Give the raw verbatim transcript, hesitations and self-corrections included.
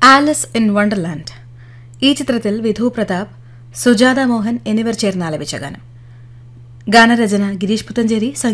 Alice in Wonderland. ഈ ചിത്രത്തിൽ വിധു പ്രതാപ്, സുജാത മോഹൻ എന്നിവർ ചേർന്ന് ആലപിച്ച ഗാനം. ഗാനരചന ഗിരീഷ് പുത്തഞ്ചേരി,